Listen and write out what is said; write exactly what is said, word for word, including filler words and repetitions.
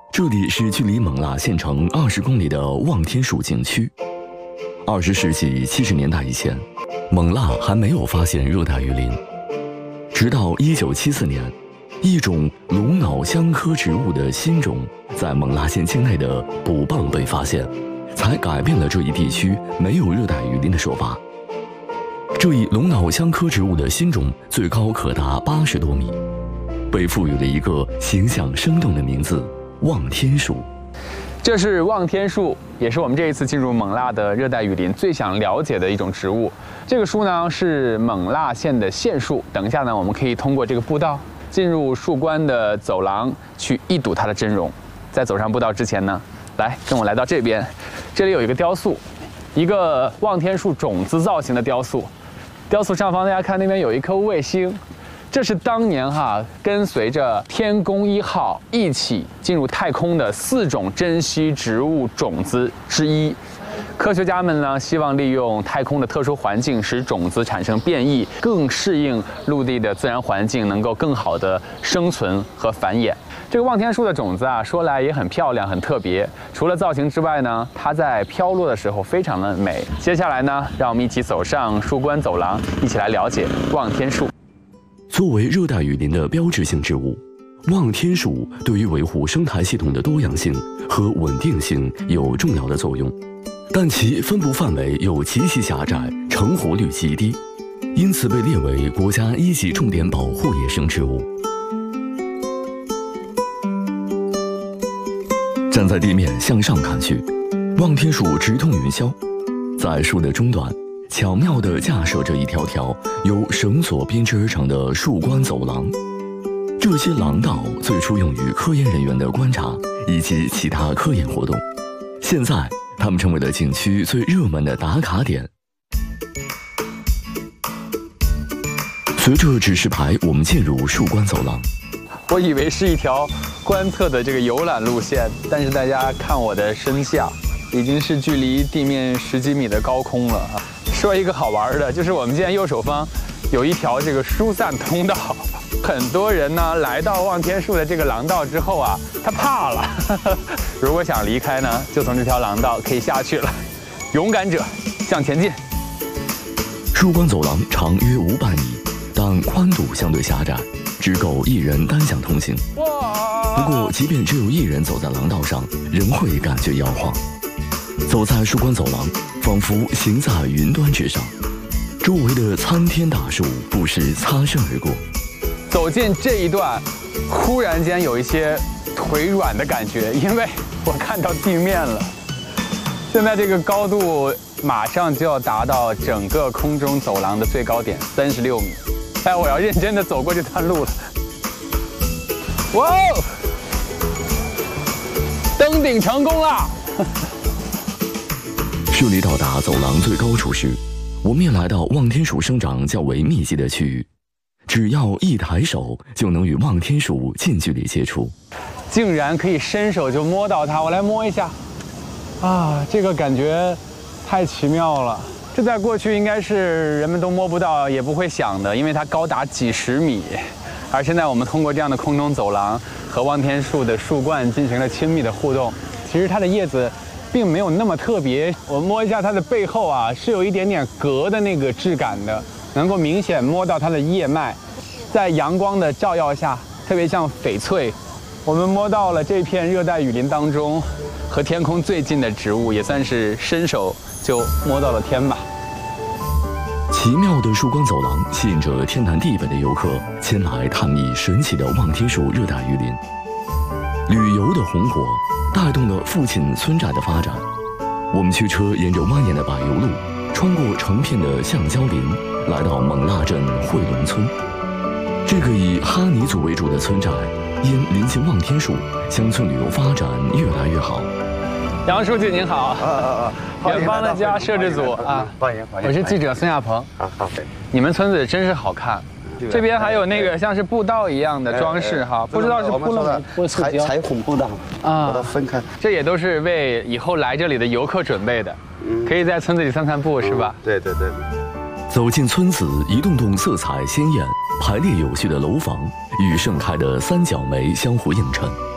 这里是距离勐腊县城二十公里的望天树景区。二十世纪七十年代以前，勐腊还没有发现热带雨林，直到一九七四年，一种龙脑香科植物的新种在勐腊县境内的卜蚌被发现，才改变了这一地区没有热带雨林的说法。这一龙脑香科植物的新种最高可达八十多米，被赋予了一个形象生动的名字——望天树。 这是望天树，也是我们这一次进入勐腊的热带雨林最想了解的一种植物。这个树呢是勐腊县的县树。等一下呢，我们可以通过这个步道进入树关的走廊，去一睹它的真容。在走上步道之前呢，来跟我来到这边，这里有一个雕塑，一个望天树种子造型的雕塑。雕塑上方大家看那边有一颗卫星。这是当年哈跟随着天宫一号一起进入太空的四种珍稀植物种子之一。科学家们呢希望利用太空的特殊环境，使种子产生变异，更适应陆地的自然环境，能够更好的生存和繁衍。这个望天树的种子啊，说来也很漂亮，很特别。除了造型之外呢，它在飘落的时候非常的美。接下来呢，让我们一起走上树关走廊，一起来了解望天树。 作为热带雨林的标志性植物，望天树对于维护生态系统的多样性和稳定性有重要的作用，但其分布范围又极其狭窄，成活率极低，因此被列为国家一级重点保护野生植物。站在地面向上看去，望天树直通云霄，在树的中段巧妙地架设着一条条由绳索编织而成的树关走廊，这些廊道最初用于科研人员的观察以及其他科研活动，现在它们成为了景区最热门的打卡点。随着指示牌，我们进入树关走廊。 我以为是一条观测的这个游览路线，但是大家看我的身下，已经是距离地面十几米的高空了啊！说一个好玩的，就是我们现在右手方有一条这个疏散通道，很多人呢来到望天树的这个廊道之后啊，他怕了，如果想离开呢，就从这条廊道可以下去了。勇敢者向前进。 树关走廊长约五百米，但宽度相对狭窄，只够一人单向通行。不过，即便只有一人走在廊道上，仍会感觉摇晃。走在树关走廊，仿佛行在云端之上，周围的参天大树不时擦身而过。 走进这一段，忽然间有一些腿软的感觉，因为我看到地面了。现在这个高度马上就要达到整个空中走廊的最高点三十六米。哎，我要认真的走过这段路了。哇哦！登顶成功了！ 顺利到达走廊最高处时，我们也来到望天树生长较为密集的区域，只要一抬手就能与望天树近距离接触。 竟然可以伸手就摸到它，我来摸一下。啊，这个感觉太奇妙了。这在过去应该是人们都摸不到，也不会想的，因为它高达几十米。而现在我们通过这样的空中走廊和望天树的树冠进行了亲密的互动。其实它的叶子并没有那么特别，我摸一下它的背后啊，是有一点点革的那个质感的，能够明显摸到它的叶脉，在阳光的照耀下，特别像翡翠。我们摸到了这片热带雨林当中和天空最近的植物，也算是伸手就摸到了天吧。 奇妙的树关走廊吸引着天南地北的游客前来探秘神奇的望天树热带雨林。旅游的红火带动了附近村寨的发展。我们驱车沿着蜿蜒的柏油路，穿过成片的橡胶林，来到勐腊镇惠龙村。这个以哈尼族为主的村寨，因临近望天树，乡村旅游发展越来越好。 杨书记您好， 啊啊啊！ 远方的家摄制组啊， 欢迎欢迎！ 我是记者孙亚鹏。 好好， 你们村子真是好看，这边还有那个像是步道一样的装饰哈，不知道是铺了没彩彩虹步道啊，把它分开。 这也都是为以后来这里的游客准备的，可以在村子里散散步是吧？ 对对对。 走进村子，一栋栋色彩鲜艳、排列有序的楼房与盛开的三角梅相互映衬。